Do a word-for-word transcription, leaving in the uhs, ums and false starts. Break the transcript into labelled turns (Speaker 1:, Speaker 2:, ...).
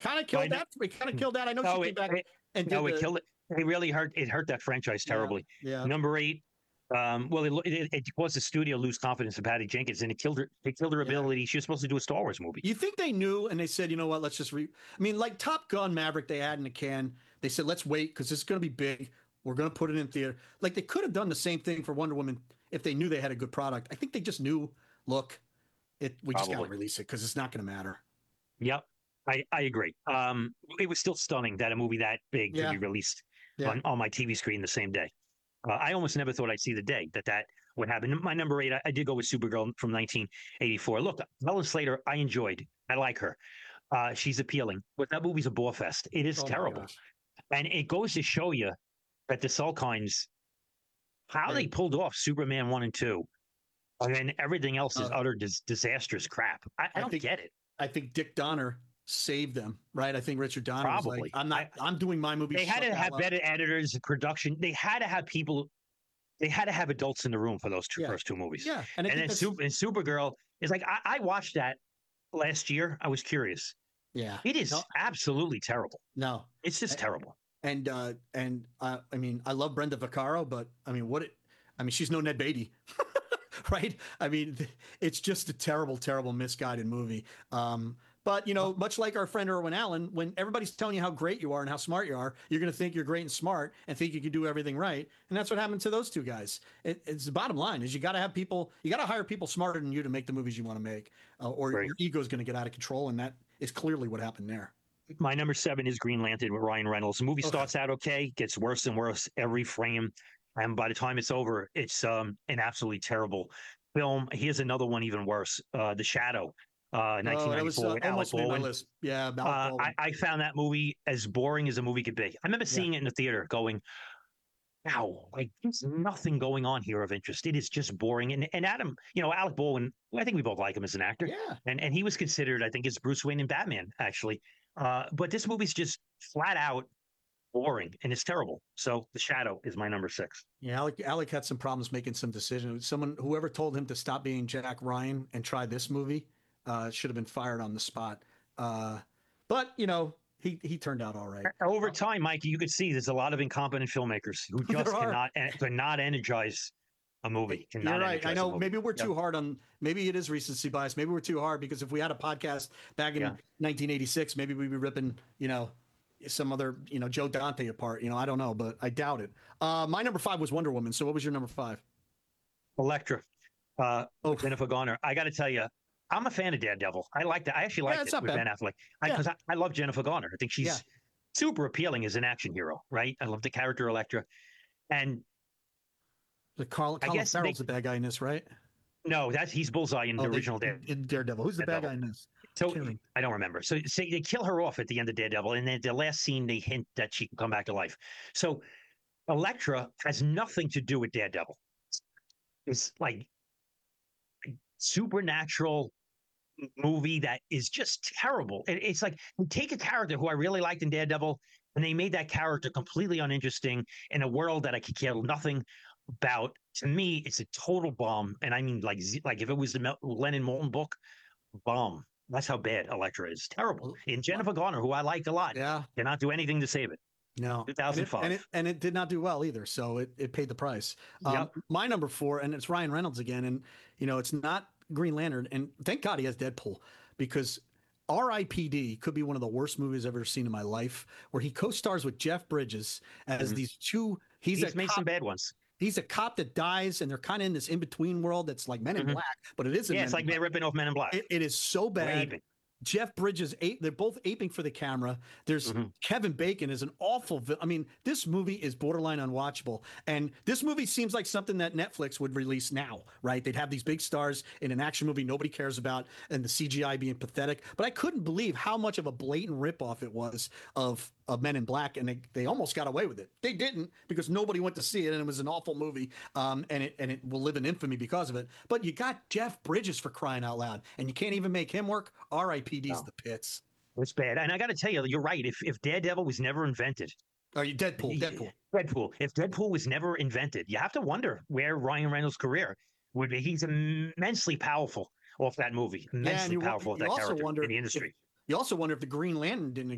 Speaker 1: kind of killed that. We kind of killed that. I know
Speaker 2: no,
Speaker 1: she
Speaker 2: it,
Speaker 1: came back
Speaker 2: it,
Speaker 1: and did
Speaker 2: no, it
Speaker 1: the,
Speaker 2: killed it. It really hurt. It hurt that franchise terribly.
Speaker 1: yeah, yeah.
Speaker 2: Number eight. Um, well, it, it, it caused the studio lose confidence in Patty Jenkins, and it killed her. It killed her
Speaker 1: Yeah.
Speaker 2: ability. She was supposed to do a Star Wars movie.
Speaker 1: You think they knew and they said, you know what, let's just re. I mean, like Top Gun Maverick, they had in the can. They said, let's wait because this is going to be big. We're going to put it in theater. Like they could have done the same thing for Wonder Woman if they knew they had a good product. I think they just knew, look, it we just got to release it because it's not going to matter.
Speaker 2: Yep, I, I agree. Um, it was still stunning that a movie that big
Speaker 1: Yeah.
Speaker 2: could be released
Speaker 1: Yeah.
Speaker 2: on, on my T V screen the same day. Uh, I almost never thought I'd see the day that that would happen. My number eight, I, I did go with Supergirl from nineteen eighty-four. Look, Helen Slater, I enjoyed. I like her. Uh, she's appealing, but that movie's a bore fest. It is
Speaker 1: Oh my
Speaker 2: terrible,
Speaker 1: gosh.
Speaker 2: and it goes to show you that the Salkinds, how they
Speaker 1: Right.
Speaker 2: pulled off Superman one and two, and then everything else is
Speaker 1: Uh,
Speaker 2: utter dis- disastrous crap. I, I
Speaker 1: I
Speaker 2: don't
Speaker 1: think-
Speaker 2: get it.
Speaker 1: I think Dick Donner saved them, right? I think Richard Donner was
Speaker 2: Probably.
Speaker 1: like, I'm not,
Speaker 2: I-
Speaker 1: I'm doing my movie.
Speaker 2: They had
Speaker 1: shut
Speaker 2: to
Speaker 1: the
Speaker 2: have
Speaker 1: hell up.
Speaker 2: better editors, production. They had to have people. They had to have adults in the room for those two
Speaker 1: Yeah.
Speaker 2: first two movies.
Speaker 1: Yeah. And, I
Speaker 2: And
Speaker 1: think
Speaker 2: then
Speaker 1: that's-
Speaker 2: Super, and Supergirl is like I, I watched that last year. I was curious.
Speaker 1: yeah,
Speaker 2: It is
Speaker 1: No.
Speaker 2: absolutely terrible.
Speaker 1: no.
Speaker 2: It's just
Speaker 1: And-
Speaker 2: terrible.
Speaker 1: And, uh, and, uh, I mean, I love Brenda Vaccaro, but I mean, what it, I mean, she's no Ned Beatty, right? I mean, it's just a terrible, terrible, misguided movie. Um, but you know, much like our friend Irwin Allen, when everybody's telling you how great you are and how smart you are, you're going to think you're great and smart and think you can do everything right. And that's what happened to those two guys. It, it's the bottom line is you got to have people, you got to hire people smarter than you to make the movies you want to make, uh, or
Speaker 2: Right.
Speaker 1: your ego is going to get out of control. And that is clearly what happened there.
Speaker 2: My number seven is Green Lantern with Ryan Reynolds. The movie
Speaker 1: Okay.
Speaker 2: starts out okay, gets worse and worse every frame, and by the time it's over, it's um, an absolutely terrible film. Here's another one even worse: uh, The Shadow, uh,
Speaker 1: Oh, that was
Speaker 2: nineteen ninety-four
Speaker 1: uh,
Speaker 2: with Alec
Speaker 1: almost made my
Speaker 2: Baldwin.
Speaker 1: list. Yeah, Alec
Speaker 2: Uh,
Speaker 1: Baldwin.
Speaker 2: I, I found that movie as boring as a movie could be. I remember seeing it in the theater, going, "Wow, like there's nothing going on here of interest. It is just boring." And and Adam, you know, Alec Baldwin, I think we both like him as an actor.
Speaker 1: Yeah.
Speaker 2: And and he was considered, I think, as Bruce Wayne in Batman, actually. Uh, but this movie's just flat out boring and it's terrible. So The Shadow is my number six.
Speaker 1: Yeah, Alec, Alec had some problems making some decisions. Someone, whoever told him to stop being Jack Ryan and try this movie, uh, should have been fired on the spot. Uh, but you know, he he turned out all right.
Speaker 2: Over time, Mikey, you could see there's a lot of incompetent filmmakers who just
Speaker 1: There are.
Speaker 2: cannot cannot energize a movie. Cannot
Speaker 1: You're right.
Speaker 2: energize
Speaker 1: I
Speaker 2: a
Speaker 1: know.
Speaker 2: movie.
Speaker 1: Maybe we're too
Speaker 2: Yep.
Speaker 1: hard on. Maybe it is recency bias. Maybe we're too hard because if we had a podcast back in
Speaker 2: Yeah.
Speaker 1: nineteen eighty-six, maybe we'd be ripping, you know, some other, you know, Joe Dante apart. You know, I don't know, but I doubt it. Uh, my number five was Wonder Woman. So what was your number five?
Speaker 2: Elektra, uh,
Speaker 1: Oh.
Speaker 2: Jennifer Garner. I got to tell you, I'm a fan of Daredevil. I like that. I actually
Speaker 1: Yeah,
Speaker 2: liked
Speaker 1: it's
Speaker 2: it
Speaker 1: not
Speaker 2: with
Speaker 1: bad.
Speaker 2: Ben Affleck
Speaker 1: Yeah.
Speaker 2: because I, I, I love Jennifer Garner. I think she's
Speaker 1: Yeah.
Speaker 2: super appealing as an action hero, right? I love the character Elektra. And
Speaker 1: The Carl,
Speaker 2: I
Speaker 1: Colin
Speaker 2: guess
Speaker 1: Farrell's
Speaker 2: they-
Speaker 1: the bad guy in this, right?
Speaker 2: no, that's he's Bullseye in the
Speaker 1: Oh, they-
Speaker 2: original Daredevil.
Speaker 1: in Daredevil. Who's the bad guy in this?
Speaker 2: So
Speaker 1: Can't remember.
Speaker 2: I don't remember. So, so they kill her off at the end of Daredevil, and then the last scene they hint that she can come back to life. So Elektra has nothing to do with Daredevil. It's like a supernatural movie that is just terrible. It, it's like you take a character who I really liked in Daredevil, and they made that character completely uninteresting in a world that I could care nothing about. To me, it's a total bomb, and I mean, like, z- like if it was the Mel- Lennon Moulton book, bomb. That's how bad Elektra is. Terrible. And Jennifer Garner, who I like a lot,
Speaker 1: Yeah.
Speaker 2: cannot do anything to save it.
Speaker 1: No.
Speaker 2: two thousand five.
Speaker 1: And it, and it, and it did not do well either. So it, it paid the price. Um,
Speaker 2: Yep.
Speaker 1: My number four, and it's Ryan Reynolds again. And, you know, it's not Green Lantern. And thank God he has Deadpool because R I P D could be one of the worst movies I've ever seen in my life, where he co-stars with Jeff Bridges as these two. He's,
Speaker 2: He's
Speaker 1: a
Speaker 2: made
Speaker 1: cop,
Speaker 2: some bad ones.
Speaker 1: He's a cop that dies, and they're kind of in this in-between world that's like Men in
Speaker 2: Mhm.
Speaker 1: Black, but it isn't.
Speaker 2: Yeah,
Speaker 1: Men
Speaker 2: it's
Speaker 1: in
Speaker 2: like
Speaker 1: Black.
Speaker 2: they're ripping off Men in Black.
Speaker 1: It, it is so bad.
Speaker 2: Raping.
Speaker 1: Jeff Bridges, ape, they're both aping for the camera. There's
Speaker 2: Mhm.
Speaker 1: Kevin Bacon is an awful. Vi- I mean, this movie is borderline unwatchable. And this movie seems like something that Netflix would release now, right? They'd have these big stars in an action movie nobody cares about, and the C G I being pathetic. But I couldn't believe how much of a blatant ripoff it was of of Men in Black, and they, they almost got away with it. They didn't because nobody went to see it, and it was an awful movie, um, and it and it will live in infamy because of it. But you got Jeff Bridges for crying out loud, and you can't even make him work. R I P D's
Speaker 2: No.
Speaker 1: the pits.
Speaker 2: It's bad. And I got to tell you, you're right. If if Daredevil was never invented,
Speaker 1: Are you Deadpool? Deadpool.
Speaker 2: Deadpool. If Deadpool was never invented, you have to wonder where Ryan Reynolds' career would be. He's immensely powerful off that movie. Immensely
Speaker 1: you,
Speaker 2: powerful off
Speaker 1: you
Speaker 2: that
Speaker 1: also
Speaker 2: character
Speaker 1: wonder
Speaker 2: in the industry.
Speaker 1: If, you also wonder if the Green Lantern didn't